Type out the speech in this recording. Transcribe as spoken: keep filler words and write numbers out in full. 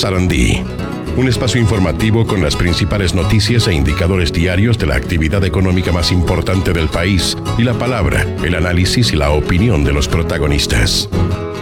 Business R and D, un espacio informativo con las principales noticias e indicadores diarios de la actividad económica más importante del país y la palabra, el análisis y la opinión de los protagonistas.